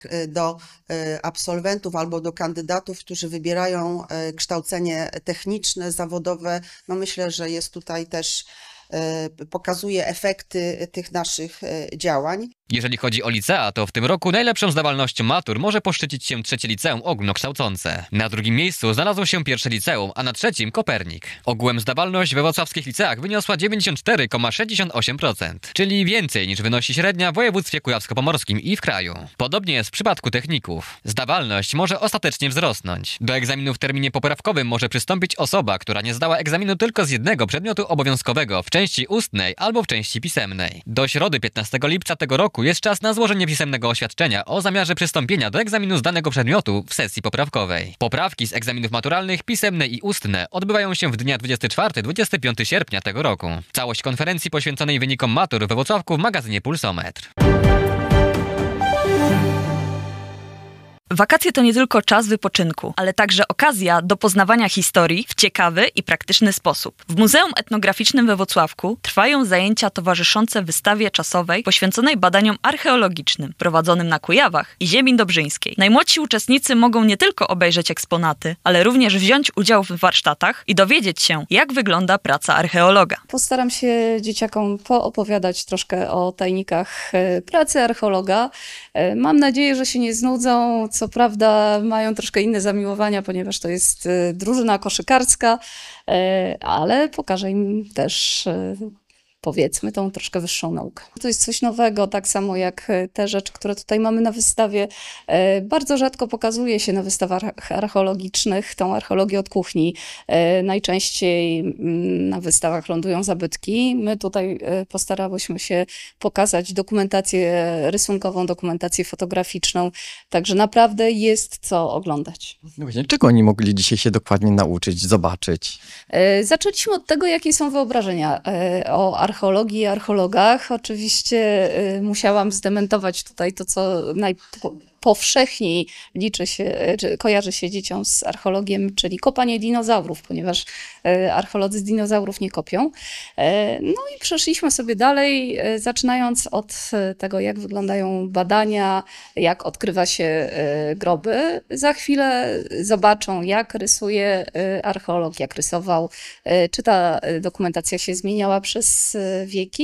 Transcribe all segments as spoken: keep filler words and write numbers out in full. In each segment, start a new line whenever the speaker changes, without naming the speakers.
do absolwentów albo do kandydatów, którzy wybierają kształcenie techniczne, zawodowe. No myślę, że jest tutaj też, pokazuje efekty tych naszych działań.
Jeżeli chodzi o licea, to w tym roku najlepszą zdawalnością matur może poszczycić się trzecie liceum ogólnokształcące. Na drugim miejscu znalazło się pierwsze liceum, a na trzecim Kopernik. Ogółem zdawalność we wrocławskich liceach wyniosła dziewięćdziesiąt cztery przecinek sześćdziesiąt osiem procent, czyli więcej niż wynosi średnia w województwie kujawsko-pomorskim i w kraju. Podobnie jest w przypadku techników. Zdawalność może ostatecznie wzrosnąć. Do egzaminu w terminie poprawkowym może przystąpić osoba, która nie zdała egzaminu tylko z jednego przedmiotu obowiązkowego w części ustnej albo w części pisemnej. Do środy piętnastego lipca tego roku jest czas na złożenie pisemnego oświadczenia o zamiarze przystąpienia do egzaminu z danego przedmiotu w sesji poprawkowej. Poprawki z egzaminów maturalnych, pisemne i ustne odbywają się w dnia dwudziestego czwartego do dwudziestego piątego sierpnia tego roku. Całość konferencji poświęconej wynikom matur we Włocławku w magazynie Pulsometr.
Wakacje to nie tylko czas wypoczynku, ale także okazja do poznawania historii w ciekawy i praktyczny sposób. W Muzeum Etnograficznym we Włocławku trwają zajęcia towarzyszące wystawie czasowej poświęconej badaniom archeologicznym prowadzonym na Kujawach i ziemi dobrzyńskiej. Najmłodsi uczestnicy mogą nie tylko obejrzeć eksponaty, ale również wziąć udział w warsztatach i dowiedzieć się, jak wygląda praca archeologa.
Postaram się dzieciakom poopowiadać troszkę o tajnikach pracy archeologa. Mam nadzieję, że się nie znudzą. Co prawda mają troszkę inne zamiłowania, ponieważ to jest drużyna koszykarska, ale pokażę im też, powiedzmy, tą troszkę wyższą naukę. To jest coś nowego, tak samo jak te rzeczy, które tutaj mamy na wystawie. Bardzo rzadko pokazuje się na wystawach archeologicznych tą archeologię od kuchni. Najczęściej na wystawach lądują zabytki. My tutaj postarałyśmy się pokazać dokumentację rysunkową, dokumentację fotograficzną, także naprawdę jest co oglądać.
No właśnie, czego oni mogli dzisiaj się dokładnie nauczyć, zobaczyć?
Zaczęliśmy od tego, jakie są wyobrażenia o archeologii i archeologach. Oczywiście y, musiałam zdementować tutaj to, co najpowszechniej liczy się, czy kojarzy się dzieciom z archeologiem, czyli kopanie dinozaurów, ponieważ y, archeolodzy z dinozaurów nie kopią. Y, no i przeszliśmy sobie dalej, y, zaczynając od tego, jak wyglądają badania, jak odkrywa się y, groby. Za chwilę zobaczą, jak rysuje y, archeolog, jak rysował, y, czy ta dokumentacja się zmieniała przez wieki.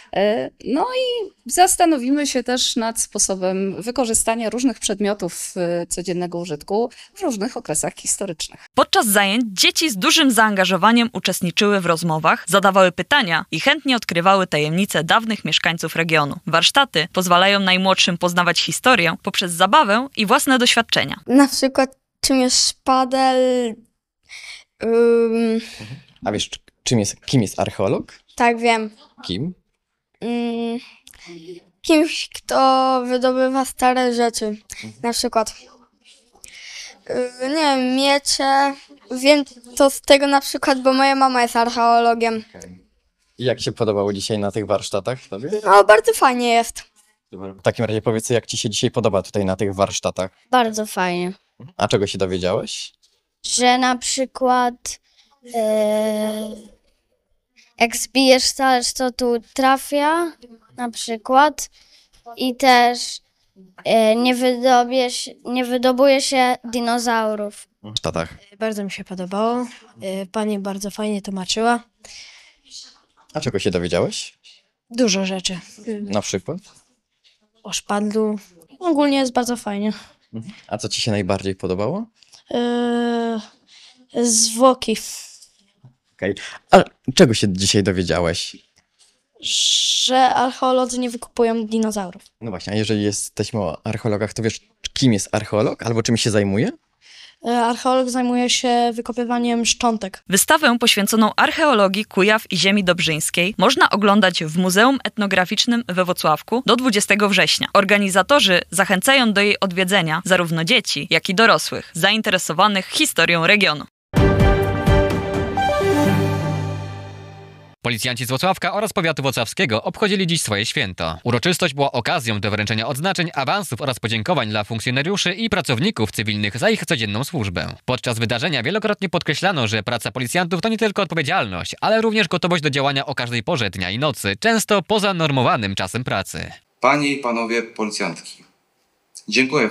No i zastanowimy się też nad sposobem wykorzystania różnych przedmiotów codziennego użytku w różnych okresach historycznych.
Podczas zajęć dzieci z dużym zaangażowaniem uczestniczyły w rozmowach, zadawały pytania i chętnie odkrywały tajemnice dawnych mieszkańców regionu. Warsztaty pozwalają najmłodszym poznawać historię poprzez zabawę i własne doświadczenia.
Na przykład czym jest szpadel. Um...
A wiesz, czym jest, kim jest archeolog?
Tak, wiem.
Kim?
Um, kimś, kto wydobywa stare rzeczy. Na przykład, yy, nie wiem, miecze. Wiem to z tego na przykład, bo moja mama jest archeologiem.
Okay. I jak się podobało dzisiaj na tych warsztatach tobie?
No, bardzo fajnie jest.
W takim razie powiedz, jak ci się dzisiaj podoba tutaj na tych warsztatach?
Bardzo fajnie.
A czego się dowiedziałeś?
Że na przykład yy, jak zbijesz talerz, to tu trafia na przykład i też yy, nie, wydobie się, nie wydobuje się dinozaurów.
W warsztatach.
Bardzo mi się podobało. Pani bardzo fajnie tłumaczyła.
A czego się dowiedziałeś?
Dużo rzeczy.
Na przykład?
O szpadlu. Ogólnie jest bardzo fajnie.
A co ci się najbardziej podobało?
Yy, zwłoki.
Okej. Okay. A czego się dzisiaj dowiedziałeś?
Że archeolodzy nie wykupują dinozaurów.
No właśnie, a jeżeli jesteśmy o archeologach, to wiesz, kim jest archeolog albo czym się zajmuje?
Archeolog zajmuje się wykopywaniem szczątek.
Wystawę poświęconą archeologii Kujaw i ziemi dobrzyńskiej można oglądać w Muzeum Etnograficznym we Włocławku do dwudziestego września. Organizatorzy zachęcają do jej odwiedzenia zarówno dzieci, jak i dorosłych zainteresowanych historią regionu.
Policjanci z Włocławka oraz powiatu włocławskiego obchodzili dziś swoje święto. Uroczystość była okazją do wręczenia odznaczeń, awansów oraz podziękowań dla funkcjonariuszy i pracowników cywilnych za ich codzienną służbę. Podczas wydarzenia wielokrotnie podkreślano, że praca policjantów to nie tylko odpowiedzialność, ale również gotowość do działania o każdej porze dnia i nocy, często poza normowanym czasem pracy.
Panie i panowie policjantki, Dziękuję.